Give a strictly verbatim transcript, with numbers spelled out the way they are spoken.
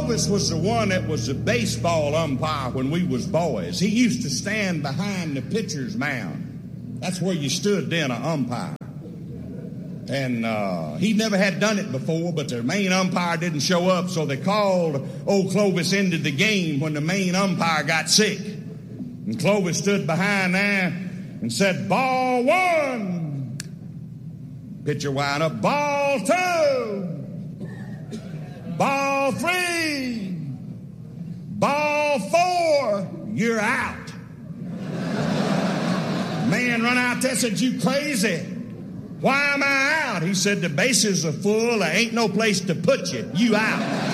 Clovis was the one that was the baseball umpire when we was boys. He used to stand behind the pitcher's mound. That's where you stood then, an umpire. And uh, he never had done it before, but the main umpire didn't show up, so they called old Clovis into the game when the main umpire got sick. And Clovis stood behind there and said, ball one. Pitcher wound up, ball two. Ball three. Ball four. You're out. Man run out there and said, you crazy. Why am I out? He said, the bases are full. There ain't no place to put you. You out.